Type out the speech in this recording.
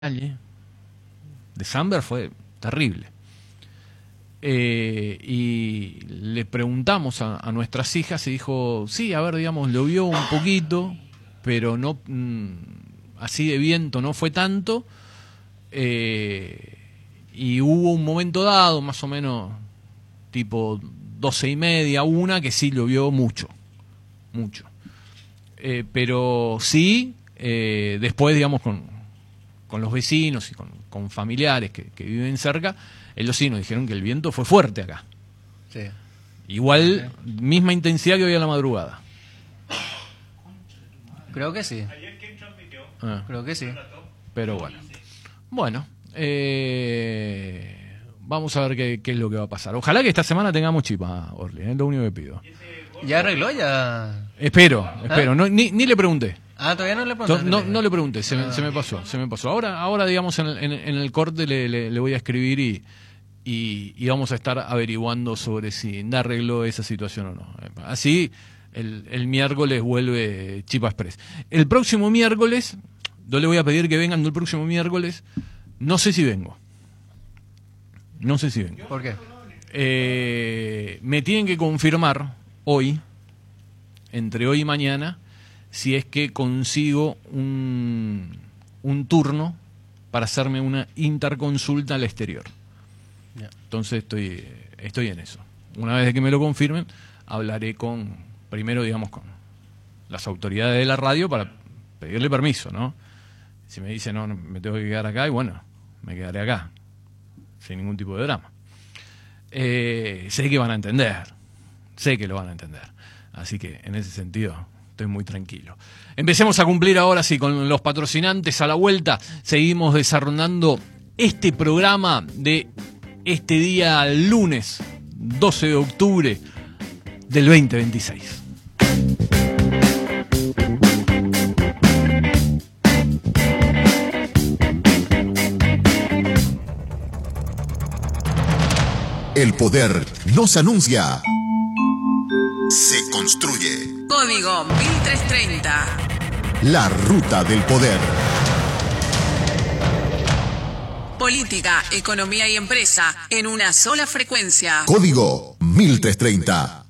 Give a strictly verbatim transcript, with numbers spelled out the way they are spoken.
de Samberg fue terrible. Eh, y le preguntamos a, a nuestras hijas y dijo, sí, a ver, digamos, lo vio un poquito, pero no mmm, así de viento no fue tanto. Eh, y hubo un momento dado, más o menos tipo doce y media, una, que sí lo vio mucho, mucho. Eh, pero sí, eh, después, digamos, con, con los vecinos y con, con familiares que, que viven cerca, ellos sí nos dijeron que el viento fue fuerte acá. Sí. Igual, okay. Misma intensidad que hoy a la madrugada. Creo que sí. Ah. Creo que sí. Pero bueno. Bueno, eh, vamos a ver qué, qué es lo que va a pasar. Ojalá que esta semana tengamos chipa, Orly, es lo único que pido. ¿Ya arregló? Ya. Espero, espero. ¿Ah? No, ni, ni le pregunté. Ah, todavía no le pregunté. No, no, no le pregunté, se, ah. me, se me pasó, se me pasó. Ahora, ahora digamos, en, en, en el corte le, le, le voy a escribir y, y, y vamos a estar averiguando sobre si da arreglo esa situación o no. Así, el, el miércoles vuelve Chipa Express. El próximo miércoles, yo le voy a pedir que vengan el próximo miércoles. No sé si vengo. No sé si vengo. ¿Por qué? Eh, me tienen que confirmar hoy, entre hoy y mañana, si es que consigo un, un turno para hacerme una interconsulta al exterior. Yeah. Entonces estoy, estoy en eso. Una vez que me lo confirmen, hablaré con, primero digamos, con las autoridades de la radio para pedirle permiso, ¿no? Si me dicen, no, no, me tengo que quedar acá, y bueno, me quedaré acá, sin ningún tipo de drama. Eh, sé que van a entender, sé que lo van a entender. Así que, en ese sentido, estoy muy tranquilo. Empecemos a cumplir ahora sí con los patrocinantes. A la vuelta seguimos desarrollando este programa de este día lunes doce de octubre del veinte veintiséis. El poder no se anuncia, se construye. Código mil trescientos treinta. La ruta del poder. Política, economía y empresa en una sola frecuencia. Código mil trescientos treinta.